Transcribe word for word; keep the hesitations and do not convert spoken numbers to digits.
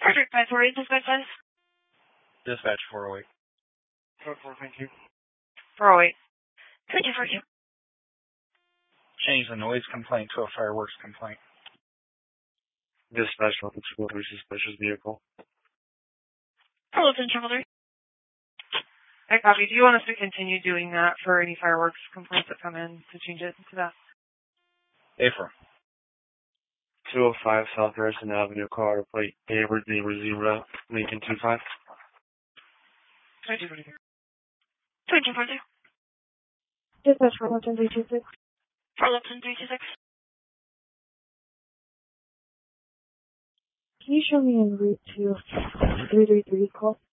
Frederick five four eight, dispatch five. Dispatch four oh eight. four four, thank you. four oh eight. two two four two. Change the noise complaint to a fireworks complaint. Dispatch one triple three, suspicious vehicle. Hello, ten triple three. I copy. Do you want us to continue doing that for any fireworks complaints that come in to change it to that? Affirm. two oh five South Harrison Avenue, Colorado plate, Hayward, neighbor zero, Lincoln two five. two two four two. two two four two. Dispatch four one three two six. four one three two six. Can you show me en route to three three three call?